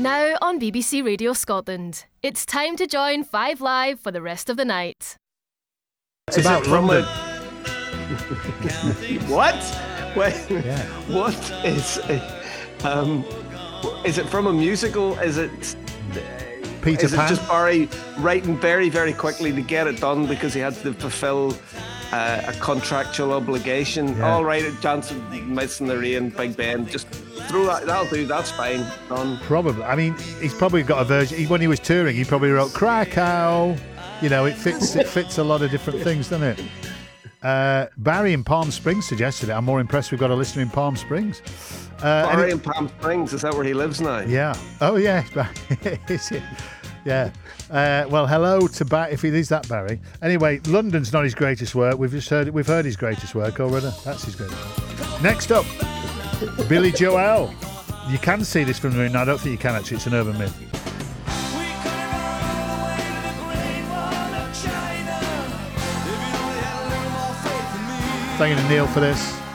Now on BBC Radio Scotland, it's time to join Five Live for the rest of the night. It's about London. What? Wait, Yeah. what is it from a musical? Is it Peter is Pan? it just Barry writing very, very quickly to get it done because he had to fulfill a contractual obligation? Yeah. All right, Johnson, Miss in the Rain, Big Ben, just throw that. That'll do. That's fine. Done. Probably. I mean, he's probably got a version. When he was touring, he probably wrote Krakow. You know, it fits a lot of different things, doesn't it? Barry in Palm Springs suggested it. I'm more impressed we've got a listener in Palm Springs. Barry in Palm Springs, is that where he lives now? Yeah. Oh, yeah. Is it? Yeah. Well, hello to Barry, if it is that Barry. Anyway, London's not his greatest work. We've heard his greatest work already. That's his greatest work. Next up, Billy Joel. You can see this from the moon. No, I don't think you can actually. It's an urban myth. Thank you to Neil for this.